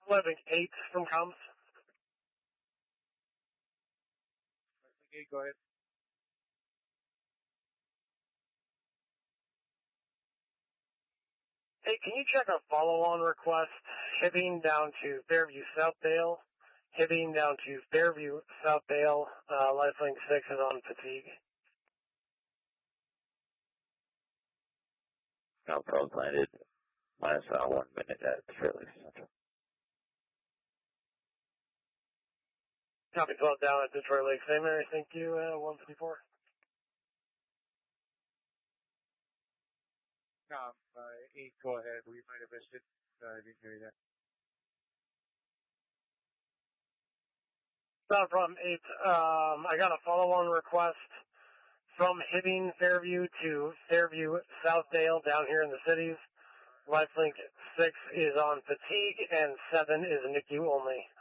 Lifelink 8 from comms. Lifelink 8, go ahead. Hey, can you check a follow-on request? Hibbing down to Fairview Southdale. Hibbing down to Fairview Southdale. Lifelink 6 is on fatigue. Alpha landed minus 1 minute at Fairley Central. Copy 12 down at Detroit Lake St. Mary. Thank you, 154. Com 8, go ahead. We might have missed it. I didn't hear you there. Not a problem, 8. I got a follow-on request from Hibbing Fairview to Fairview Southdale down here in the cities. Lifelink 6 is on fatigue and 7 is NICU only.